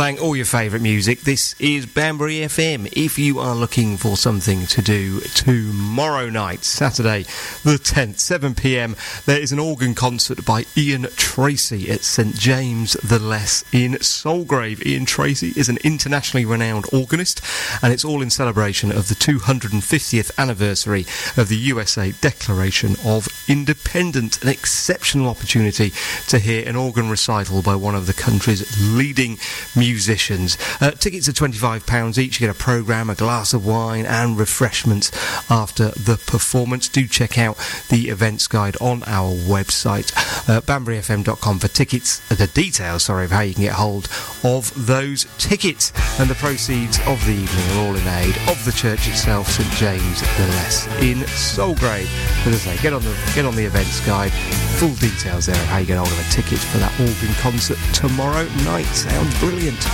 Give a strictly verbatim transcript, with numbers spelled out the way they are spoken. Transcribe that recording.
playing all your favourite music. This is Banbury F M. If you are looking for something to do tomorrow night, Saturday the tenth, seven p m, there is an organ concert by Ian Tracy at St James the Less in Soulgrave. Ian Tracy is an internationally renowned organist, and it's all in celebration of the two hundred fiftieth anniversary of the U S A Declaration of Independence. An exceptional opportunity to hear an organ recital by one of the country's leading musicians. Uh, tickets are twenty-five pounds each. You get a programme, a glass of wine and refreshments after the performance. Do check out the events guide on our website, uh, banbury f m dot com, for tickets, uh, the details, sorry, of how you can get hold of those tickets. And the proceeds of the evening are all in aid of the church itself, St James the Less in Soulgrave. As I say, get on the get on the events guide. Full details there of how you get hold of a ticket for that organ concert tomorrow night. Sounds brilliant.